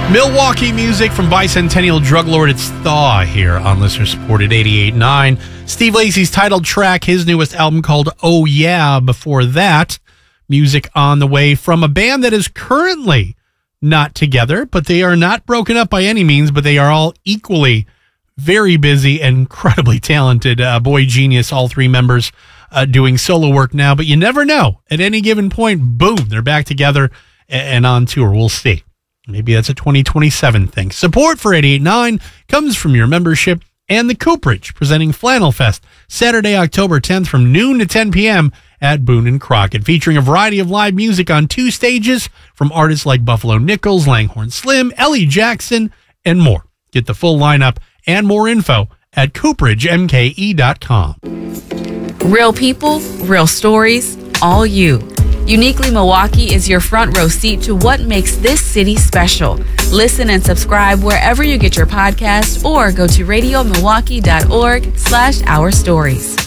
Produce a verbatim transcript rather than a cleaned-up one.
Milwaukee music from Bicentennial Drug Lord. It's Thaw here on listener supported eighty-eight point nine. Steve Lacy's titled track, his newest album called Oh Yeah. Before that, music on the way from a band that is currently not together, but they are not broken up by any means, but they are all equally very busy and incredibly talented. Uh, boy genius, all three members uh, doing solo work now, but you never know. At any given point, boom, they're back together and, and on tour. We'll see. Maybe that's a twenty twenty-seven thing. Support for eighty-eight point nine comes from your membership and the Cooperage, presenting Flannel Fest Saturday, October tenth from noon to ten p.m. at Boone and Crockett, featuring a variety of live music on two stages from artists like Buffalo Nichols, Langhorne Slim, Ellie Jackson, and more. Get the full lineup and more info at cooperage m k e dot com. Real people, real stories, all you. Uniquely Milwaukee is your front row seat to what makes this city special. Listen and subscribe wherever you get your podcasts or go to radio milwaukee dot org slash our stories.